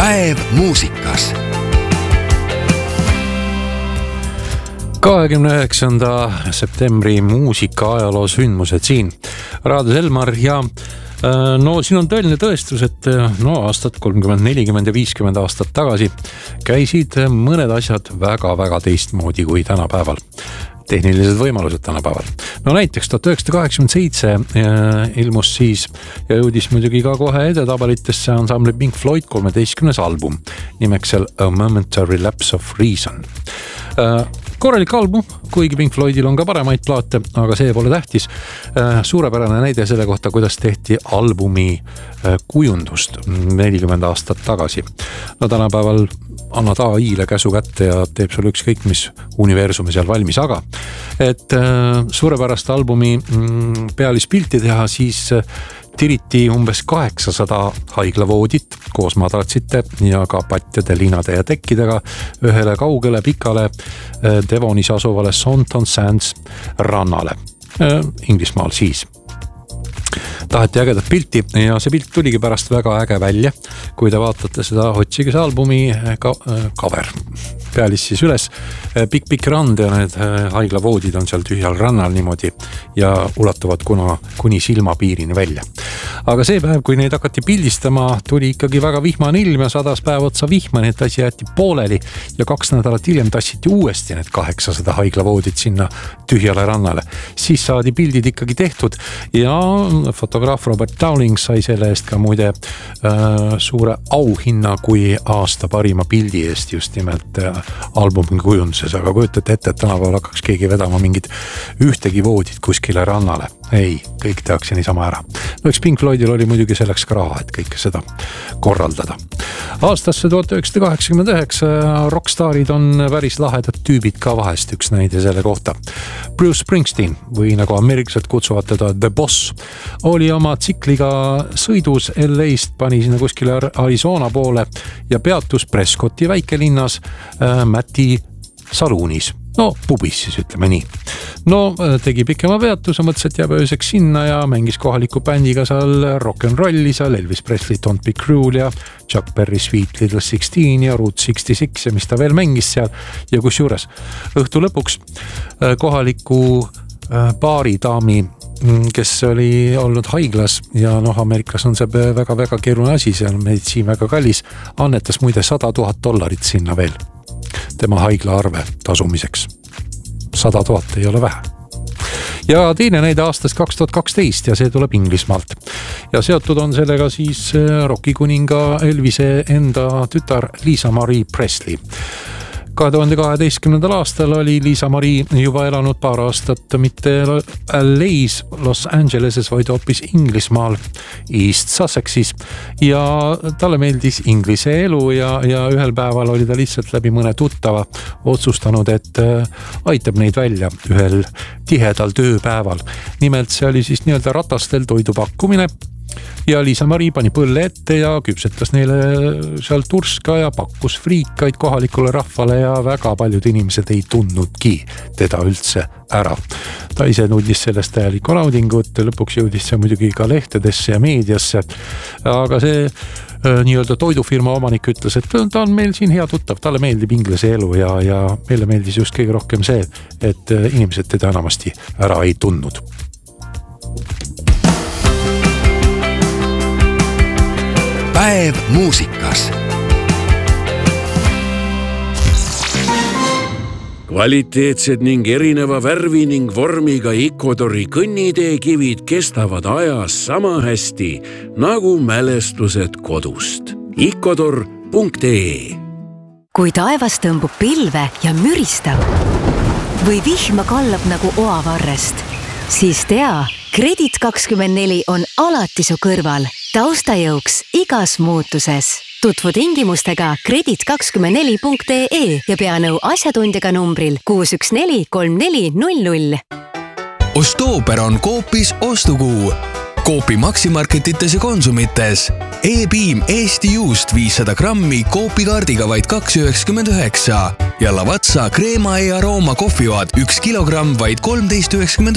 Päev muusikas. 29. septembri muusika ajaloo sündmused siin. Raadio Selmar ja siin on tõeline tõestus, et aastat 30, 40 ja 50 aastat tagasi käisid mõned asjad väga-väga teistmoodi kui tänapäeval. Tehnilised võimalused tänapäeval. Näiteks 1987 ilmus siis ja jõudis muidugi ka kohe edetabalitesse ansambli Pink Floyd 13. album nimeksel A Momentary Lapse of Reason. Korralik album, kuigi Pink Floydil on ka paremaid plaate, aga see pole tähtis. Suurepärane näide selle kohta, kuidas tehti albumi kujundust 40 aastat tagasi. Tänapäeval annad AI-le käsu kätte ja teeb sul ükskõik mis universumi seal valmis, aga et suurepärast albumi pealispilti teha, siis tiriti umbes 800 haiglavoodit koos madratsite ja ka patjade, linade ja tekkidega ühele kaugele pikale Devonis asuvale Sonton Sands rannale Inglismaal siis. Taheti ägedat pilti ja see pilt tuligi pärast väga äge välja, kui te vaatate seda otsige see albumi cover. Pealis siis üles pikk rand ja need haiglavoodid on seal tühjal rannal niimoodi ja ulatuvad kuni silmapiirini välja. Aga see päev, kui neid hakati pildistama, tuli ikkagi väga vihmane ilm ja 100 päev otsa vihma, need asi jäeti pooleli ja 2 nädalat hiljem tassiti uuesti need 800 haiglavoodid sinna tühjale rannale. Siis saadi pildid ikkagi tehtud ja fotograaf Robert Dowling sai selle eest ka muide suure auhinna kui aasta parima pildi eest just nimelt albumi kujunduses, aga kujutate ette, et tänapäeval hakkaks keegi vedama mingid ühtegi voodid kuskile rannale. Ei, kõik tehakse niisama ära. Eks Pink Floydil oli muidugi selleks ka raha, et kõike seda korraldada. Aastasse 1989 rockstaarid on päris lahedad tüübid ka vahest, üks näide selle kohta. Bruce Springsteen või nagu ameeriklased kutsuvad teda The Boss oli oma tsikliga sõidus LA-st, pani sinna kuskile Arizona poole ja peatus Prescotti väikelinnas Matti saluunis. Pubis siis ütleme nii. Tegi pikema peatuse, mõtles, et jääb ööseks sinna ja mängis kohaliku bändiga seal rock'n'rolli, seal Elvis Presley, Don't Be Cruel ja Chuck Berry, Sweet Little 16 ja Route 66 ja mis ta veel mängis seal. Ja kus juures õhtu lõpuks kohaliku baaridaami, kes oli olnud haiglas ja ameerikas on see väga-väga keeruline asi, seal meditsiin väga kallis, annetas muide $100,000 sinna veel tema haigla arve tasumiseks. 100,000 ei ole vähe. Ja teine näide aastast 2012 ja see tuleb Inglismaalt. Ja seotud on sellega siis rockikuninga Elvise enda tütar Lisa Marie Presley. 2012. aastal oli Lisa Marie juba elanud paar aastat mitte LA's, Los Angeleses, vaid hoopis Inglismaal, East Sussexis ja talle meeldis Inglise elu ja ühel päeval oli ta lihtsalt läbi mõne tuttava otsustanud, et aitab neid välja ühel tihedal tööpäeval. Nimelt see oli siis nii-öelda ratastel toidu pakkumine ja Lisa Marie pani põlle ette ja küpsetas neile seal turska ja pakkus friikaid kohalikule rahvale ja väga paljud inimesed ei tundnudki teda üldse ära. Ta ise nuldis sellest täielikku naudingut, lõpuks jõudis see muidugi ka lehtedesse ja meediasse, aga see nii-öelda toidufirma omanik ütles, et ta on meil siin hea tuttav, talle meeldib inglise elu ja meile meeldis just kõige rohkem see, et inimesed teda enamasti ära ei tundnud. Päev muusikas. Kvaliteetsed ning erineva värvi ning vormiga Icodori kõnniteekivid kestavad ajas sama hästi nagu mälestused kodust. Icodor.ee. Kui taevas tõmbub pilve ja müristab või vihma kallab nagu oavarrest, siis tea, Kredit24 on alati su kõrval, taustajõuks igas muutuses. Tutvu tingimustega Kredit24.ee ja pea nõu asjatundjaga numbril 614 3400. Ostooper on Coopis ostukuu. Coopi maksimarketites ja konsumites. E-Beam Eesti juust 500 grammi Coopi kaardiga vaid 2,99 ja Lavazza Crema e Aroma kohvijoad 1 kilogramm vaid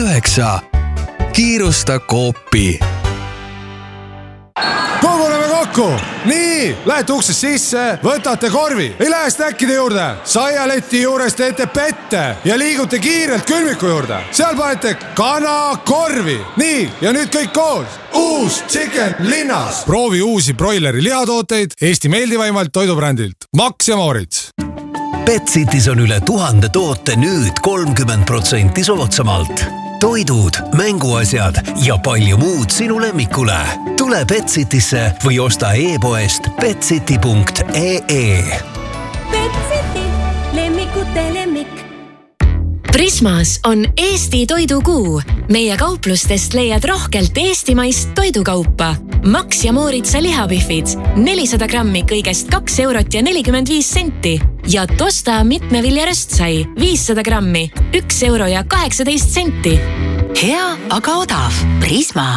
13,99. Kiirusta Coopi. Koguneme kokku! õhku. Nii, lähete uksest sisse, võtate korvi, ei lähe snäkkide juurde. Saialeti juures teete pette ja liigute kiirelt külmiku juurde. Seal panete kana korvi. Nii, ja nüüd kõik koos. Uus Chicken linnas. Proovi uusi broileri lihatooteid Eesti meeldivaimalt toidubrändilt Max ja Moritz. Betsitis on üle 1000 toote nüüd 30% soodsamalt. Toidud, mänguasjad ja palju muud sinu lemmikule. Tule Betsitisse või osta e-poest betsiti.ee. Betsiti, lemmikute lemmik. Prismas on Eesti toidukuu. Meie kauplustest leiad rohkelt eestimaist toidukaupa. Max ja Moritsa lihapihvid 400 grammi kõigest 2,45 €. Ja Tosta mitmeviljaröstsai 500 grammi 1,18 €. Hea, aga odav. Prisma.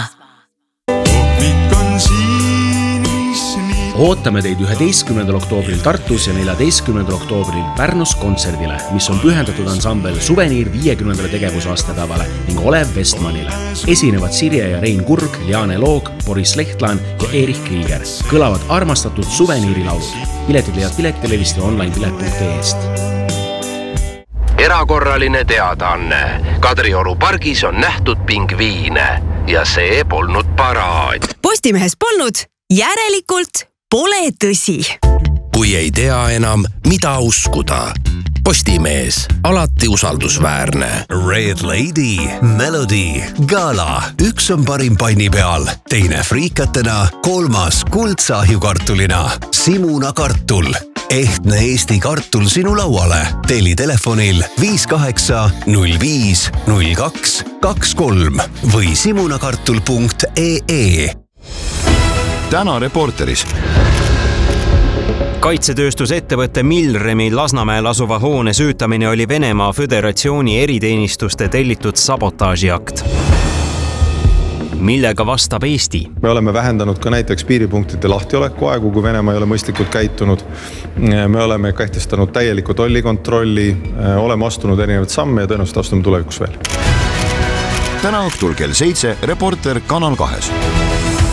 Ootame teid 11. oktoobril Tartus ja 14. oktoobril Pärnus kontserdile, mis on pühendatud ansambel Suveniir 50. tegevusaastapäevale ning Olev Vestmanile. Esinevad Sirje ja Rein Kurg, Liane Loog, Boris Lehtlaan ja Erich Krieger. Kõlavad armastatud Suveniirilaulud. Piletid leiad Piletilevist ja online-pilet.ee-st. Erakorraline teadaanne. Kadrioru pargis on nähtud pingviine ja see polnud paraad. Postimehes polnud, järelikult pole tõsi. Kui ei tea enam, mida uskuda. Postimees, alati usaldusväärne. Red Lady, Melody, Gala. Üks on parim panni peal, teine friikatena, kolmas kuldsahjukartulina. Simuna kartul. Ehtne Eesti kartul sinu lauale. Teli telefonil 58 05 02 23 või simunakartul.ee. Täna Reporteris. Kaitsetööstusettevõtte Milremi Lasnamäel asuva hoone süütamine oli Venemaa Föderatsiooni eriteenistuste tellitud sabotaažiakt. Millega vastab Eesti? Me oleme vähendanud ka näiteks piiripunktide lahtioleku aegu, kui Venemaa ei ole mõistlikult käitunud. Me oleme kehtestanud täieliku tollikontrolli, oleme astunud erinevad samme ja tõenäoliselt astume tulevikus veel. Täna õhtul kell 7 Reporter Kanal 2.